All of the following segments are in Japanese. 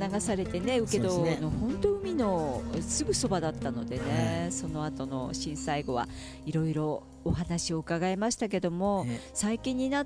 流されてね、請戸の本当海のすぐそばだったのでね、その後の震災後はいろいろお話を伺いましたけども、最近になって、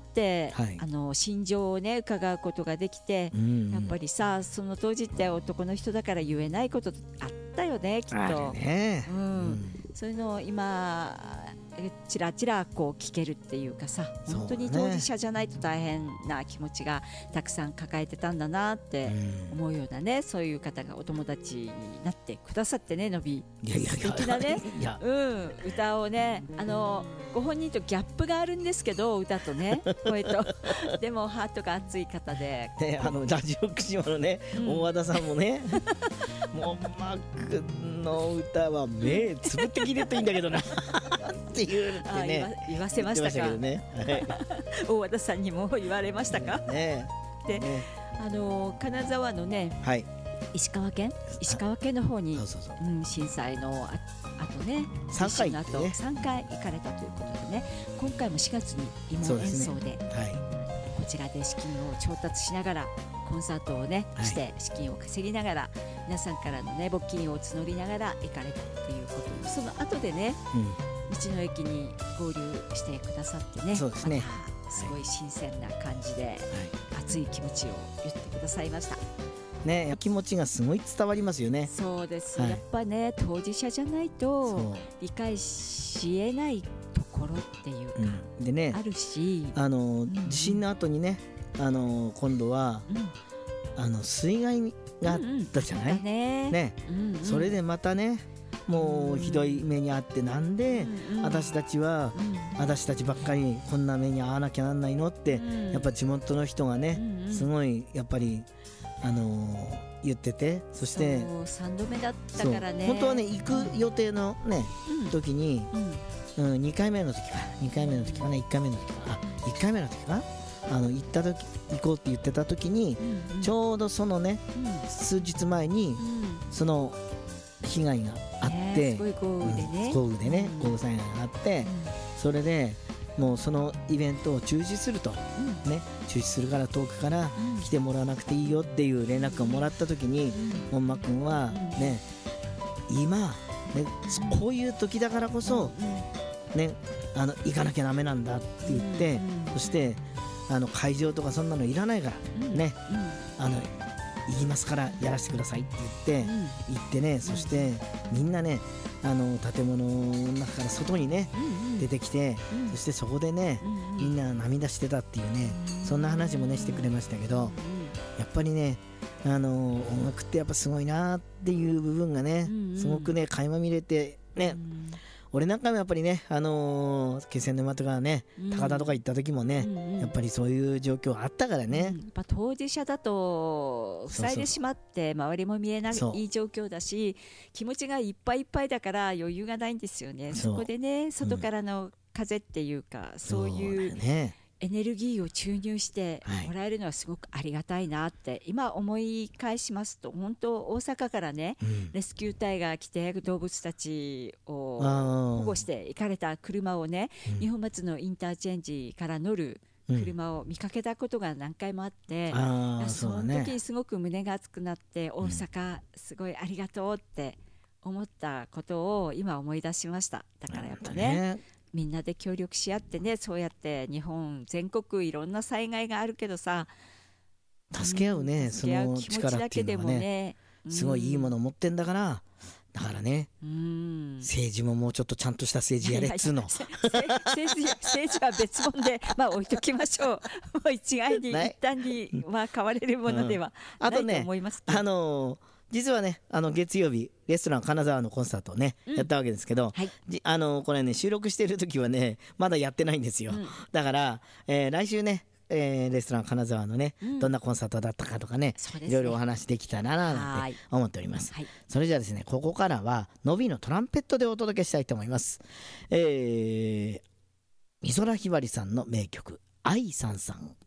心情をね伺うことができて、やっぱりさ、その当時って男の人だから言えないことあったよね、きっと。そういうのを今ちらちらこう聞けるっていうかさ、本当に当事者じゃないと大変な気持ちがたくさん抱えてたんだなって思うようなね、そういう方がお友達になってくださってね、のび素敵なね、歌をね、ご本人とギャップがあるんですけど、歌とね声とでもハートが熱い方で、 ラジオ福島のね、大和田さんもねもうマー君の歌は目つぶって聞いてるといいんだけどなって言ってね、 言わせましたかね、 大和田さんにも言われましたか、で、金沢のね、石川県の方に震災のあとね、 3回行かれたということでね、今回も4月に芋演奏でこちらで資金を調達しながらコンサートをねして資金を稼ぎながら、皆さんからのね募金を募りながら行かれたっていうことで、その後でね、道の駅に合流してくださってね、 そうですね、 すごい新鮮な感じで熱い気持ちを言ってくださいましたね。気持ちがすごい伝わりますよね。 そうです、やっぱね当事者じゃないと理解しえないところっていうか、でね、あるし、 地震の後にね、今度は、水害があったじゃない、ね、それでまたね、もうひどい目にあって、なんで私たちばっかりこんな目に遭わなきゃなんないのって、やっぱ地元の人がね、すごいやっぱり言ってて、そして 3度目だったからね、 本当はね行く予定のね時に、2回目の時かな、1回目の時かな、1回目の時かな、行こうって言ってた時に、ちょうどそのね、数日前にその被害があって、 すごい豪雨でね、 豪雨災害があって、それでもうそのイベントを中止すると、中止するから遠くから来てもらわなくていいよっていう連絡をもらった時に、本間君はね、今ね、こういう時だからこそね、行かなきゃダメなんだって言って、そして会場とかそんなのいらないからね、言いますからやらせてくださいって言ってね、そしてみんなね、建物の中から外にね出てきて、そしてそこでねみんな涙してたっていうね、そんな話もねしてくれましたけど、やっぱりね、音楽ってやっぱすごいなっていう部分がね、すごくね垣間見れてね、俺なんかもやっぱりね、気仙沼とかね、高田とか行った時もね、やっぱりそういう状況あったからね、やっぱ当事者だと塞いでしまって周りも見えない状況だし、気持ちがいっぱいいっぱいだから余裕がないんですよね。そこでね、外からの風っていうか、そういうエネルギーを注入してもらえるのはすごくありがたいなって今思い返しますと、本当大阪からね、レスキュー隊が来て動物たちを保護して行かれた車をね、二本松のインターチェンジから乗る車を見かけたことが何回もあって、その時にすごく胸が熱くなって、大阪すごいありがとうって思ったことを今思い出しました。だからやっぱね、みんなで協力し合ってね、そうやって日本全国いろんな災害があるけどさ、 助け合うね、その力っていうのはね、すごいいいものを持ってんだから、だからね、政治ももうちょっとちゃんとした政治やれっつうの。 政治は別物で、置いときましょう。もう一概に一旦に変われるものではないと思いますけど。 実はね、月曜日レストラン金沢のコンサートをね、やったわけですけど、これね収録している時はねまだやってないんですよ、だから、来週ね、レストラン金沢のね、どんなコンサートだったかとかね、いろいろお話できたらななんて思っております。それじゃあですね、ここからはのびのトランペットでお届けしたいと思います。美空ひばりさんの名曲愛さんさん